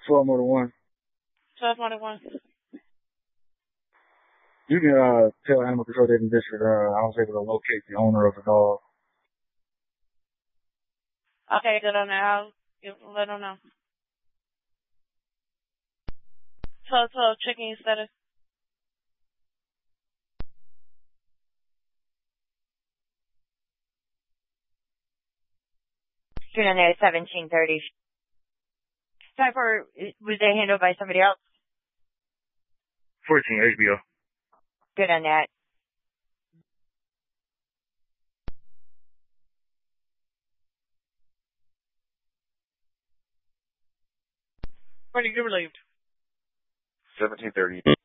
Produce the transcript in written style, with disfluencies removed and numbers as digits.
12 more to 1. 12 more to 1. You can tell Animal Control Dating District I was able to locate the owner of the dog. Okay, good on that. I'll let them know. 12 chicken instead. Tune on there at 1730. Time for, was that handled by somebody else? 14, HBO. Good on that. Pretty good relieved. 1730.